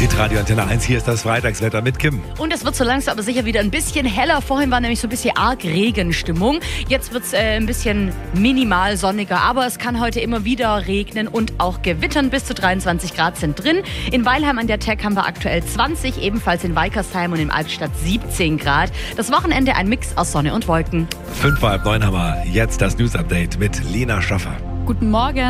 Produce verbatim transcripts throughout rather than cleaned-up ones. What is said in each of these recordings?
Hitradio Antenne eins, hier ist das Freitagswetter mit Kim. Und es wird so langsam aber sicher wieder ein bisschen heller. Vorhin war nämlich so ein bisschen arg Regenstimmung. Jetzt wird es äh, ein bisschen minimal sonniger. Aber es kann heute immer wieder regnen und auch gewittern. Bis zu dreiundzwanzig Grad sind drin. In Weilheim an der Tech haben wir aktuell zwanzig. Ebenfalls in Weikersheim und in Albstadt siebzehn Grad. Das Wochenende ein Mix aus Sonne und Wolken. Fünf vor halb neun haben wir jetzt das News-Update mit Lena Schaffer. Guten Morgen.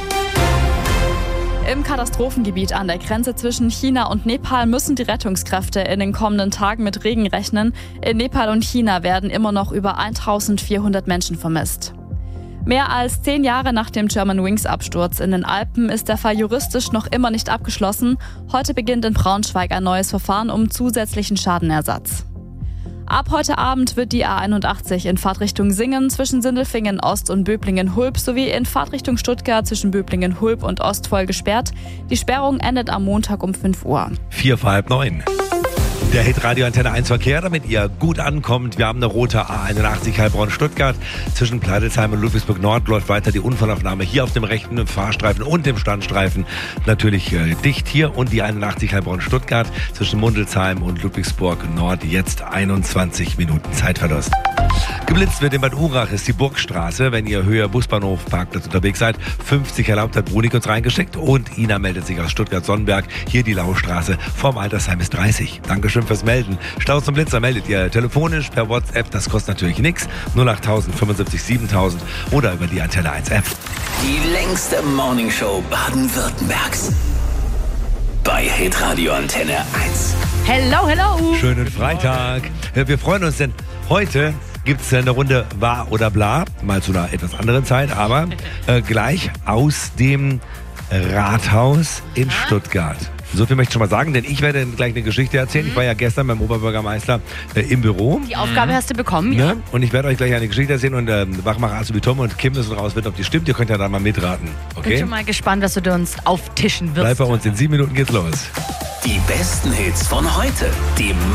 Im Katastrophengebiet an der Grenze zwischen China und Nepal müssen die Rettungskräfte in den kommenden Tagen mit Regen rechnen. In Nepal und China werden immer noch über eintausendvierhundert Menschen vermisst. Mehr als zehn Jahre nach dem Germanwings-Absturz in den Alpen ist der Fall juristisch noch immer nicht abgeschlossen. Heute beginnt in Braunschweig ein neues Verfahren um zusätzlichen Schadenersatz. Ab heute Abend wird die A einundachtzig in Fahrtrichtung Singen zwischen Sindelfingen Ost und Böblingen-Hulb sowie in Fahrtrichtung Stuttgart zwischen Böblingen-Hulb und Ostvoll gesperrt. Die Sperrung endet am Montag um fünf Uhr. Vier vor halb neun. Der Hitradio Antenne eins Verkehr, damit ihr gut ankommt. Wir haben eine rote A einundachtzig Heilbronn-Stuttgart. Zwischen Pleidelsheim und Ludwigsburg Nord läuft weiter die Unfallaufnahme hier auf dem rechten Fahrstreifen und dem Standstreifen. Natürlich äh, dicht hier und die einundachtzig Heilbronn-Stuttgart zwischen Mundelsheim und Ludwigsburg Nord. Jetzt einundzwanzig Minuten Zeitverlust. Geblitzt wird in Bad Urach, ist die Burgstraße. Wenn ihr höher Busbahnhof Parkplatz unterwegs seid, fünfzig erlaubt, hat Brunik uns reingeschickt. Und Ina meldet sich aus Stuttgart-Sonnenberg. Hier die Laustraße vorm Altersheim ist dreißig. Dankeschön fürs Melden. Staus zum Blitzer meldet ihr telefonisch per WhatsApp. Das kostet natürlich nichts. null acht null null fünfundsiebzig siebentausend oder über die Antenne eins App. Die längste Morningshow Baden-Württembergs. Bei Hitradio Antenne eins. Hello, hello. Schönen Freitag. Wir freuen uns, denn heute gibt es eine Runde Wahr oder Bla, mal zu einer etwas anderen Zeit, aber äh, gleich aus dem Rathaus in ja. Stuttgart. So viel möchte ich schon mal sagen, denn ich werde gleich eine Geschichte erzählen. Mhm. Ich war ja gestern beim Oberbürgermeister äh, im Büro. Die Aufgabe mhm. hast du bekommen, ja. ja. Und ich werde euch gleich eine Geschichte erzählen und äh, Wachmacher Azubi Tom und Kim müssen rausfinden, ob die stimmt. Ihr könnt ja da mal mitraten. Okay? Bin schon mal gespannt, was du uns auftischen wirst. Bleib bei uns, in sieben Minuten geht's los. Die besten Hits von heute. Die